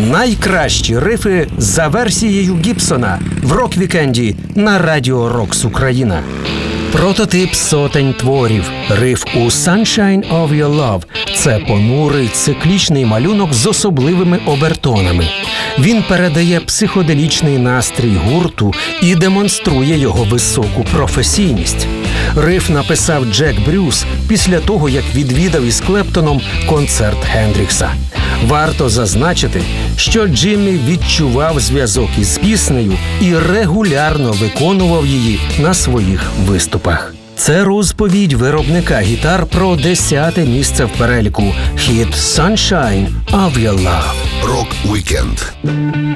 Найкращі рифи за версією Гібсона в рок-вікенді на Радіо Рокс Україна. Прототип сотень творів. Риф у «Sunshine of Your Love» – це понурий циклічний малюнок з особливими обертонами. Він передає психоделічний настрій гурту і демонструє його високу професійність. Риф написав Джек Брюс після того, як відвідав із Клептоном концерт Хендрікса. Варто зазначити, що Джиммі відчував зв'язок із піснею і регулярно виконував її на своїх виступах. Це розповідь виробника гітар про 10-те місце в переліку хіт «Sunshine of Your Love». Рок-вікенд.